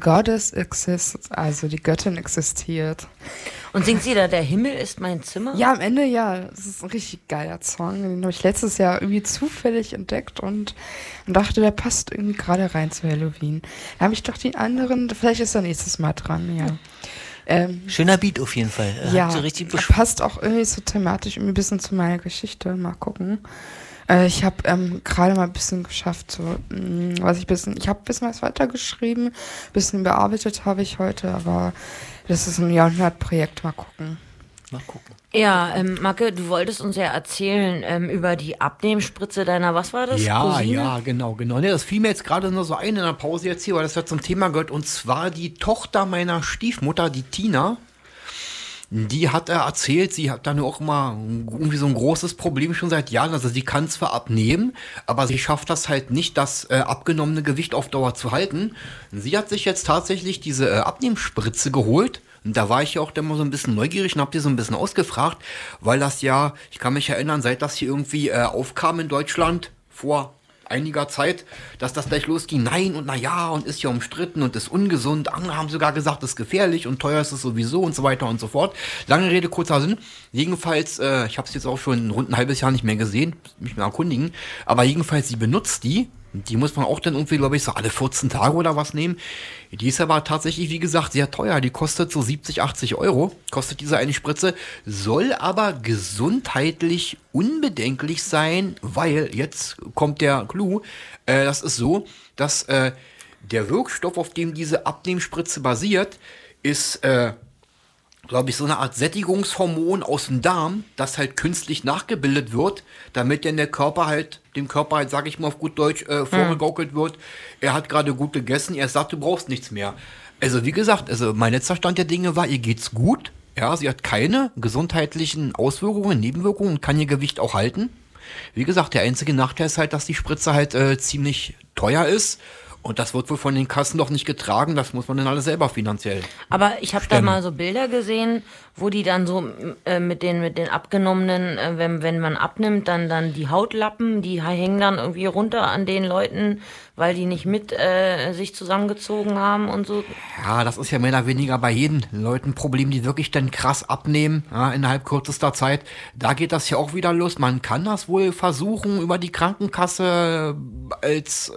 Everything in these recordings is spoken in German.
goddess exists, also die Göttin existiert. Und singt sie da, der Himmel ist mein Zimmer? Ja, am Ende ja. Das ist ein richtig geiler Song. Den habe ich letztes Jahr irgendwie zufällig entdeckt und dachte, der passt irgendwie gerade rein zu Halloween. Da habe ich doch die anderen, vielleicht ist er nächstes Mal dran, ja. Schöner Beat auf jeden Fall. Ja, Hat so richtig passt auch irgendwie so thematisch irgendwie ein bisschen zu meiner Geschichte. Mal gucken. Ich habe gerade mal ein bisschen geschafft, so, ich habe ein bisschen was weitergeschrieben, ein bisschen bearbeitet habe ich heute, aber das ist ein Jahrhundertprojekt, mal gucken. Ja, Macke, du wolltest uns ja erzählen über die Abnehmspritze deiner, was war das? Ja, Cousine? ja, genau. Ne, das fiel mir jetzt gerade nur so ein in der Pause jetzt hier, weil das ja zum Thema gehört, und zwar die Tochter meiner Stiefmutter, die Tina. Die hat erzählt, sie hat dann auch immer irgendwie so ein großes Problem schon seit Jahren. Also sie kann zwar abnehmen, aber sie schafft das halt nicht, das abgenommene Gewicht auf Dauer zu halten. Sie hat sich jetzt tatsächlich diese Abnehmspritze geholt. Und da war ich ja auch dann mal so ein bisschen neugierig und hab die so ein bisschen ausgefragt, weil das ja, ich kann mich erinnern, seit das hier irgendwie aufkam in Deutschland vor einiger Zeit, dass das gleich losging, nein und na ja und ist ja umstritten und ist ungesund, andere haben sogar gesagt, ist gefährlich und teuer ist es sowieso und so weiter und so fort. Lange Rede, kurzer Sinn. Jedenfalls, ich habe es jetzt auch schon rund ein halbes Jahr nicht mehr gesehen, mich mal erkundigen, aber jedenfalls, sie benutzt die. Die muss man auch dann irgendwie, glaube ich, so alle 14 Tage oder was nehmen. Die ist aber tatsächlich, wie gesagt, sehr teuer. Die kostet so 70, 80 Euro, kostet diese eine Spritze, soll aber gesundheitlich unbedenklich sein, weil, jetzt kommt der Clou, das ist so, dass der Wirkstoff, auf dem diese Abnehmspritze basiert, ist, glaube ich, so eine Art Sättigungshormon aus dem Darm, das halt künstlich nachgebildet wird, damit denn dem Körper halt, sag ich mal auf gut Deutsch, vorgegaukelt wird, er hat gerade gut gegessen, er sagt, du brauchst nichts mehr. Also wie gesagt, mein letzter Stand der Dinge war, ihr geht's gut, ja, sie hat keine gesundheitlichen Auswirkungen, Nebenwirkungen und kann ihr Gewicht auch halten. Wie gesagt, der einzige Nachteil ist halt, dass die Spritze halt ziemlich teuer ist. Und das wird wohl von den Kassen doch nicht getragen, das muss man dann alles selber finanziell. Aber ich habe da mal so Bilder gesehen, wo die dann so mit den abgenommenen, wenn man abnimmt, dann die Hautlappen, die hängen dann irgendwie runter an den Leuten, weil die nicht mit sich zusammengezogen haben und so. Ja, das ist ja mehr oder weniger bei jedem Leuten ein Problem, die wirklich dann krass abnehmen, ja, innerhalb kürzester Zeit. Da geht das ja auch wieder los. Man kann das wohl versuchen, über die Krankenkasse als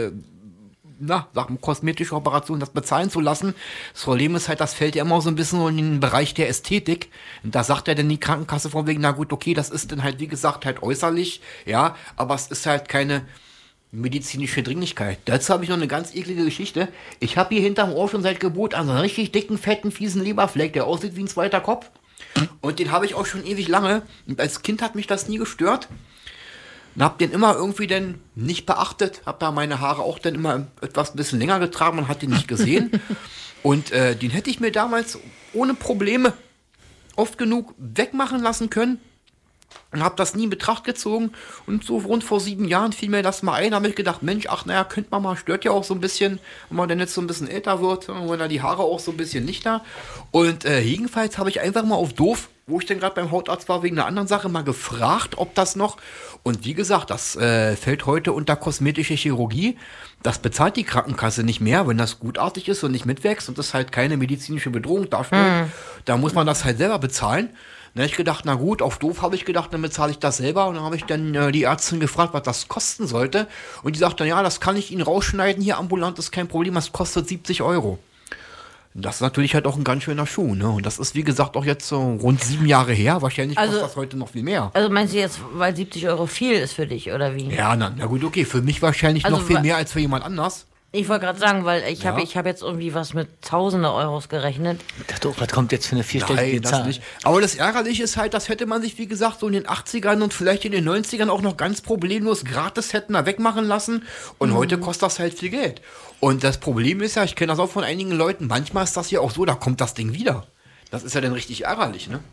kosmetische Operation das bezahlen zu lassen. Das Problem ist halt, das fällt ja immer so ein bisschen in den Bereich der Ästhetik. Und da sagt ja dann die Krankenkasse von wegen, na gut, okay, das ist dann halt, wie gesagt, halt äußerlich, ja, aber es ist halt keine medizinische Dringlichkeit. Dazu habe ich noch eine ganz eklige Geschichte. Ich habe hier hinterm Ohr schon seit Geburt an so einen richtig dicken, fetten, fiesen Leberfleck, der aussieht wie ein zweiter Kopf. Und den habe ich auch schon ewig lange. Und als Kind hat mich das nie gestört. Und hab den immer irgendwie dann nicht beachtet, hab da meine Haare auch dann immer etwas ein bisschen länger getragen, man hat den nicht gesehen. Und den hätte ich mir damals ohne Probleme oft genug wegmachen lassen können. Und habe das nie in Betracht gezogen. Und so rund vor 7 Jahren fiel mir das mal ein, habe ich gedacht, Mensch, ach naja, könnte man mal, stört ja auch so ein bisschen, wenn man dann jetzt so ein bisschen älter wird, wenn da die Haare auch so ein bisschen lichter. Und jedenfalls habe ich einfach mal auf doof, wo ich dann gerade beim Hautarzt war, wegen einer anderen Sache mal gefragt, ob das noch, und wie gesagt, das fällt heute unter kosmetische Chirurgie. Das bezahlt die Krankenkasse nicht mehr, wenn das gutartig ist und nicht mitwächst und das halt keine medizinische Bedrohung darstellt. Da muss man das halt selber bezahlen. Dann habe ich gedacht, na gut, auf doof habe ich gedacht, dann bezahle ich das selber. Und dann habe ich dann die Ärztin gefragt, was das kosten sollte. Und die sagt dann, ja, das kann ich Ihnen rausschneiden, hier ambulant ist kein Problem, das kostet 70 Euro. Und das ist natürlich halt auch ein ganz schöner Schuh, ne? Und das ist, wie gesagt, auch jetzt so rund 7 Jahre her. Wahrscheinlich kostet das heute noch viel mehr. Also meinst du jetzt, weil 70 Euro viel ist für dich, oder wie? Ja, na gut, okay. Für mich wahrscheinlich noch viel mehr als für jemand anders. Ich wollte gerade sagen, weil ich habe jetzt irgendwie was mit Tausende Euros gerechnet. Ich dachte, was kommt jetzt für eine vierstellige Zahl? Das nicht. Aber das Ärgerliche ist halt, das hätte man sich, wie gesagt, so in den 80ern und vielleicht in den 90ern auch noch ganz problemlos gratis hätten da wegmachen lassen. Und heute kostet das halt viel Geld. Und das Problem ist ja, ich kenne das auch von einigen Leuten, manchmal ist das ja auch so, da kommt das Ding wieder. Das ist ja dann richtig ärgerlich, ne?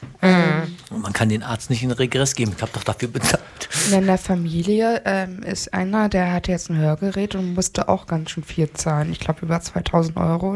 Und man kann den Arzt nicht in Regress geben. Ich habe doch dafür bezahlt. In der Familie ist einer, der hat jetzt ein Hörgerät und musste auch ganz schön viel zahlen. Ich glaube über 2000 Euro